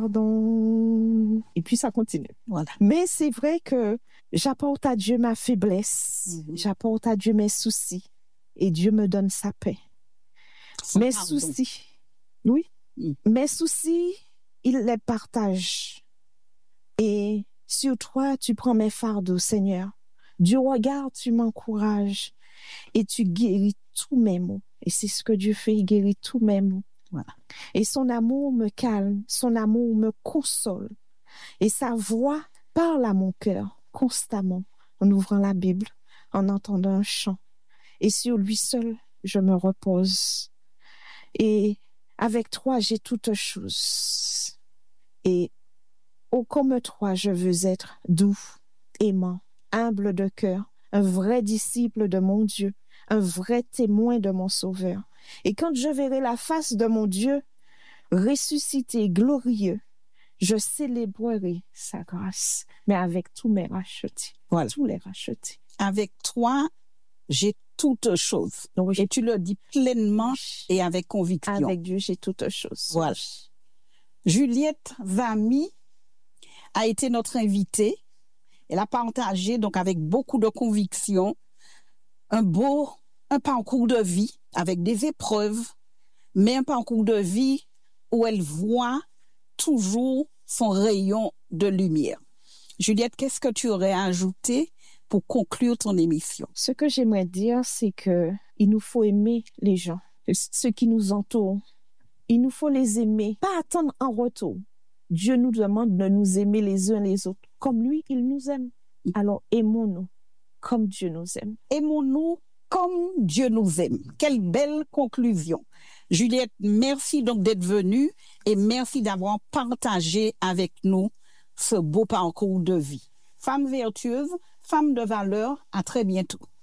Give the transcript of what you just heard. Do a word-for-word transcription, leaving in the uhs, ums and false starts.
pardon. Et puis ça continue. Voilà. Mais c'est vrai que j'apporte à Dieu ma faiblesse, mm-hmm. j'apporte à Dieu mes soucis, et Dieu me donne sa paix. Sans mes pardon. soucis, oui, mm. mes soucis, il les partage. Et sur toi, tu prends mes fardeaux, Seigneur. Du regard, tu m'encourages et tu guéris tous mes maux. Et c'est ce que Dieu fait, il guérit tous mes maux. Voilà. Et son amour me calme, son amour me console. Et sa voix parle à mon cœur constamment en ouvrant la Bible, en entendant un chant. Et sur lui seul, je me repose. Et avec toi, j'ai toutes choses. Et oh, comme toi, je veux être doux, aimant, humble de cœur, un vrai disciple de mon Dieu, un vrai témoin de mon Sauveur. Et quand je verrai la face de mon Dieu ressuscité, glorieux, je célébrerai sa grâce, mais avec tous mes rachetés. Voilà. Tous les rachetés. Avec toi, j'ai toutes choses. Oui. Et tu le dis pleinement et avec conviction. Avec Dieu, j'ai toutes choses. Voilà. Juliette Vamy a été notre invitée. Elle a partagé donc avec beaucoup de conviction un beau un parcours de vie avec des épreuves, mais un parcours de vie où elle voit toujours son rayon de lumière. Juliette, qu'est-ce que tu aurais ajouté pour conclure ton émission? Ce que j'aimerais dire, c'est que il nous faut aimer les gens, ceux qui nous entourent. Il nous faut les aimer, pas attendre en retour. Dieu nous demande de nous aimer les uns les autres. Comme lui, il nous aime. Alors aimons-nous comme Dieu nous aime. Aimons-nous comme Dieu nous aime. Quelle belle conclusion. Juliette, merci donc d'être venue et merci d'avoir partagé avec nous ce beau parcours de vie. Femme vertueuse, femme de valeur, à très bientôt.